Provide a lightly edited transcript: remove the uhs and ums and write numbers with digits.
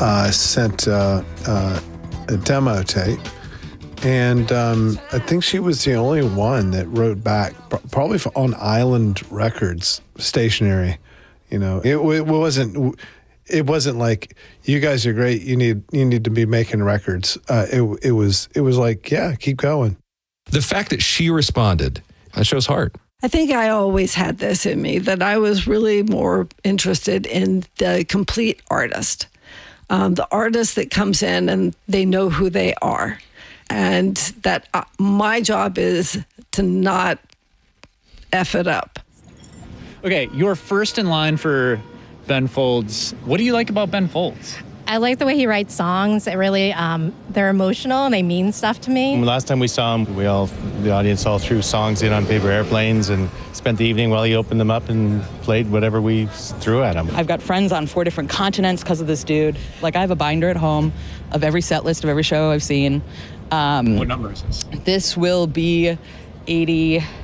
sent a demo tape. And I think she was the only one that wrote back, probably on Island Records, stationary. You know, it wasn't like, you guys are great, you need to be making records. It was like, yeah, keep going. The fact that she responded, that shows heart. I think I always had this in me, that I was really more interested in the complete artist, the artist that comes in and they know who they are. And that my job is to not F it up. Okay, you're first in line for Ben Folds. What do you like about Ben Folds? I like the way he writes songs. It really, they're emotional and they mean stuff to me. Last time we saw him, the audience all threw songs in on paper airplanes and spent the evening while he opened them up and played whatever we threw at him. I've got friends on 4 different continents because of this dude. Like, I have a binder at home of every set list of every show I've seen. What number is this? This will be 80.